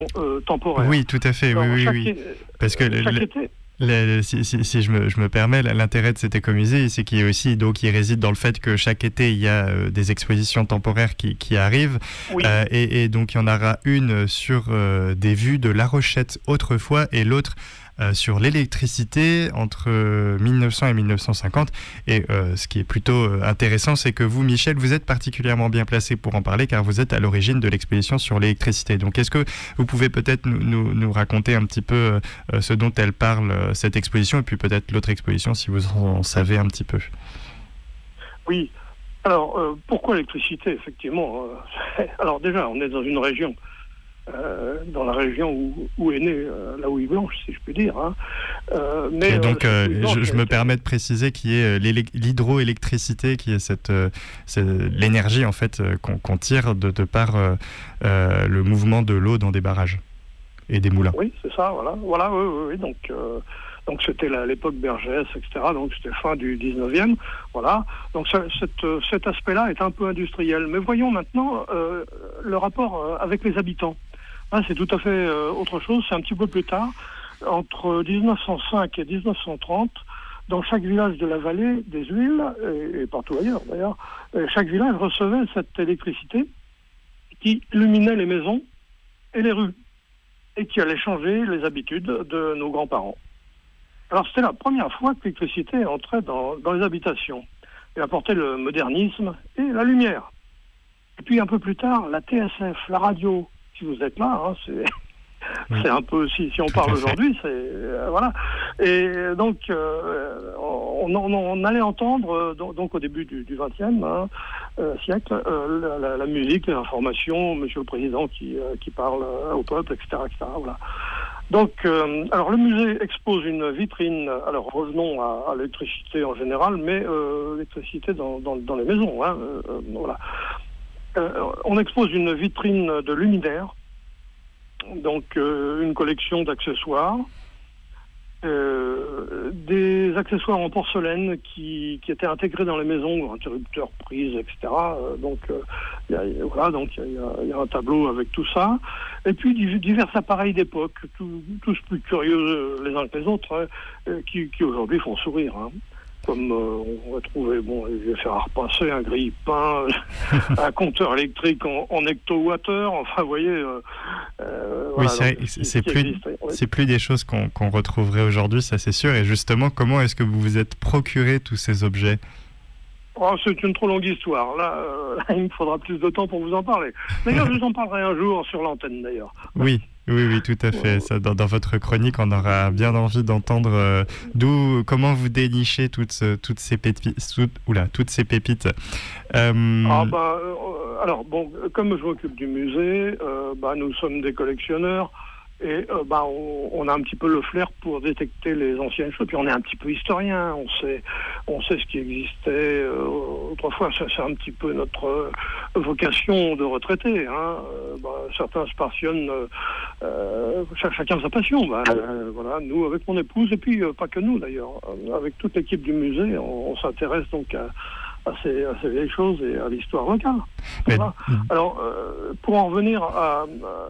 temporaire. Oui, tout à fait, Alors, oui. Parce que chaque été... si je me permets, l'intérêt de cet écomusée, c'est qu'il y a aussi, donc, il réside dans le fait que chaque été, il y a des expositions temporaires qui arrivent. Oui. Et donc, il y en aura une sur des vues de La Rochette autrefois et l'autre sur l'électricité entre 1900 et 1950. Et ce qui est plutôt intéressant, c'est que vous, Michel, vous êtes particulièrement bien placé pour en parler car vous êtes à l'origine de l'exposition sur l'électricité. Donc, est-ce que vous pouvez peut-être nous raconter un petit peu ce dont elle parle, cette exposition, et puis peut-être l'autre exposition, si vous en savez un petit peu. Oui. Alors, pourquoi l'électricité, effectivement Alors déjà, on est dans une région, dans la région où est née la houille blanche, si je puis dire. Mais donc, je me permets de préciser qu'il y ait l'hydroélectricité, qui est c'est l'énergie en fait qu'on tire de par le mouvement de l'eau dans des barrages et des moulins. Oui, c'est ça, voilà, oui. Donc c'était l'époque Bergès, etc. Donc c'était fin du 19e, voilà. Donc cet aspect-là est un peu industriel. Mais voyons maintenant le rapport avec les habitants. Là, c'est tout à fait autre chose. C'est un petit peu plus tard, entre 1905 et 1930, dans chaque village de la vallée des Huiles, et partout ailleurs d'ailleurs, chaque village recevait cette électricité qui illuminait les maisons et les rues, et qui allait changer les habitudes de nos grands-parents. Alors c'était la première fois que l'électricité entrait dans les habitations. Elle apportait le modernisme et la lumière. Et puis un peu plus tard, la TSF, la radio, si vous êtes là, c'est un peu, si on parle aujourd'hui, voilà. Et donc on allait entendre, donc au début du XXe siècle, la musique, les informations, Monsieur le Président qui parle au peuple, etc. Voilà. Donc, alors le musée expose une vitrine, alors revenons à l'électricité en général, mais l'électricité dans les maisons, voilà. On expose une vitrine de luminaires, donc une collection d'accessoires, des accessoires en porcelaine qui étaient intégrés dans les maisons, interrupteurs, prises, etc. Donc il y a un tableau avec tout ça, et puis divers appareils d'époque, tous plus curieux les uns que les autres, qui aujourd'hui font sourire. Comme on va trouver, je vais faire à repasser un grille-pain, un compteur électrique en hectowattheure, enfin, vous voyez... oui, c'est plus des choses qu'on retrouverait aujourd'hui, ça c'est sûr. Et justement, comment est-ce que vous vous êtes procuré tous ces objets ? C'est une trop longue histoire. Là, il me faudra plus de temps pour vous en parler. D'ailleurs, je vous en parlerai un jour sur l'antenne, d'ailleurs. Oui, tout à fait. Ça, dans votre chronique, on aura bien envie d'entendre comment vous dénichez toutes ces pépites. Alors, comme je m'occupe du musée, nous sommes des collectionneurs. Et on a un petit peu le flair pour détecter les anciennes choses. Puis on est un petit peu historien, on sait ce qui existait autrefois. C'est un petit peu notre vocation de retraité. Certains se passionnent, chacun sa passion. Voilà, nous avec mon épouse, et puis pas que nous d'ailleurs. Avec toute l'équipe du musée, on s'intéresse donc à ces vieilles choses et à l'histoire locale. Voilà. Alors, pour en revenir à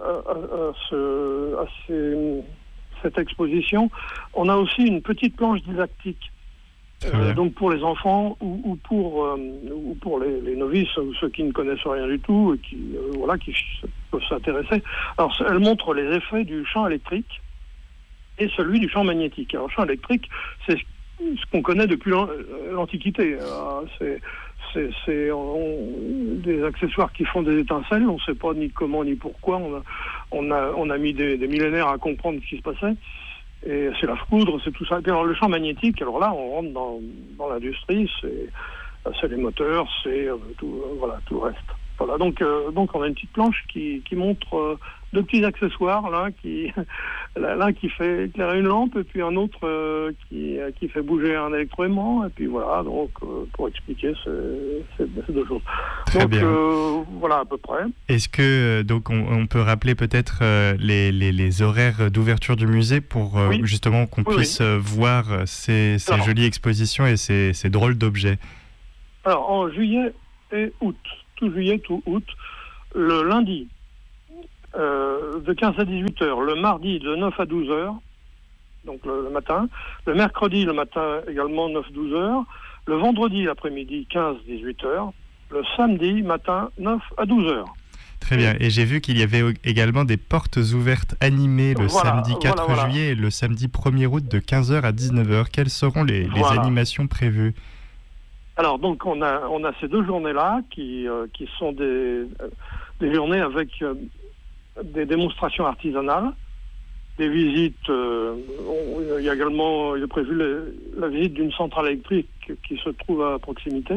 cette exposition, on a aussi une petite planche didactique. Donc pour les enfants ou pour les novices ou ceux qui ne connaissent rien du tout et qui peuvent s'intéresser. Alors, elle montre les effets du champ électrique et celui du champ magnétique. Alors, le champ électrique, c'est ce qu'on connaît depuis l'Antiquité. C'est des accessoires qui font des étincelles. On ne sait pas ni comment ni pourquoi. On a mis des millénaires à comprendre ce qui se passait. Et c'est la foudre, c'est tout ça. Et puis alors le champ magnétique, alors là, on rentre dans l'industrie. C'est les moteurs, c'est tout le reste. Voilà, donc on a une petite planche qui montre deux petits accessoires, l'un qui fait éclairer une lampe et puis un autre qui fait bouger un électroaimant, et puis voilà, donc pour expliquer ces deux choses. Très bien. Voilà à peu près. Est-ce que donc on peut rappeler peut-être les horaires d'ouverture du musée pour justement qu'on puisse voir ces jolies expositions et ces drôles d'objets? Alors en juillet et août, tout juillet, tout août, le lundi de 15 à 18 heures. Le mardi, de 9 à 12 heures, donc le matin. Le mercredi, le matin, également 9-12 heures. Le vendredi, l'après-midi, 15-18 heures. Le samedi, matin, 9 à 12 heures. Très bien. Et j'ai vu qu'il y avait également des portes ouvertes animées le samedi 4 juillet et le samedi 1er août de 15h à 19h. Quelles seront les animations prévues ? Alors, donc, on a ces 2 journées-là qui sont des journées avec des démonstrations artisanales, des visites. Il y a également prévu la visite d'une centrale électrique qui se trouve à proximité.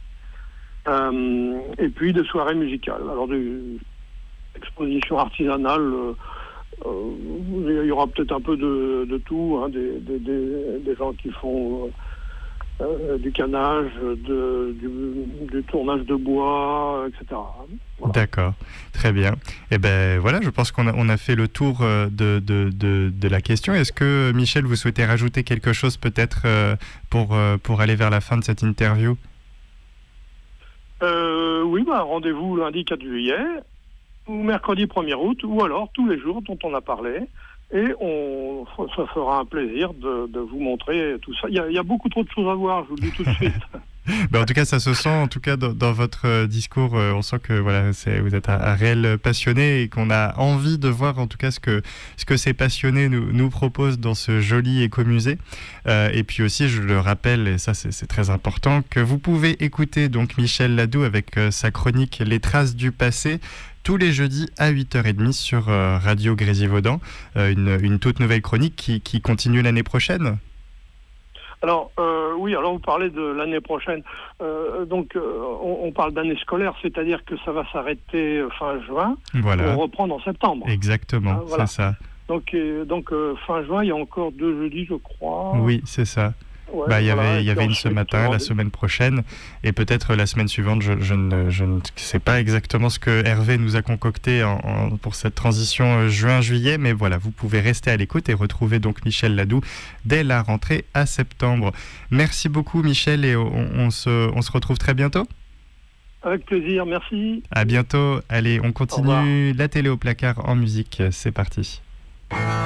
Et puis des soirées musicales. Alors des expositions artisanales, il y aura peut-être un peu de tout, hein, des gens qui font du canage, du tournage de bois, etc. Voilà. D'accord, très bien. Et ben voilà, je pense qu'on a fait le tour de la question. Est-ce que Michel, vous souhaitez rajouter quelque chose peut-être pour aller vers la fin de cette interview ? Oui, rendez-vous lundi 4 juillet, ou mercredi 1er août, ou alors tous les jours dont on a parlé. Et ça fera un plaisir de vous montrer tout ça. Il y a beaucoup trop de choses à voir, je vous le dis tout de suite. En tout cas, ça se sent, en tout cas, dans votre discours. On sent que voilà, vous êtes un réel passionné et qu'on a envie de voir, en tout cas, ce que ces passionnés nous proposent dans ce joli écomusée. Et puis aussi, je le rappelle, et ça c'est très important, que vous pouvez écouter donc Michel Ladoux avec sa chronique Les Traces du passé tous les jeudis à 8h30 sur Radio Grésivaudan. Une toute nouvelle chronique qui continue l'année prochaine. Alors, oui, alors vous parlez de l'année prochaine. On parle d'année scolaire, c'est-à-dire que ça va s'arrêter fin juin pour reprendre en septembre. Exactement, voilà. C'est ça. Donc fin juin, il y a encore 2 jeudis, je crois. Oui, c'est ça. Ouais, il y avait une ce matin, la semaine prochaine, et peut-être la semaine suivante. Je ne sais pas exactement ce que Hervé nous a concocté pour cette transition juin-juillet, mais voilà, vous pouvez rester à l'écoute et retrouver donc Michel Ladoux dès la rentrée à septembre. Merci beaucoup Michel, et on se retrouve très bientôt. Avec plaisir, merci. À bientôt. Allez, on continue la télé au placard en musique, c'est parti.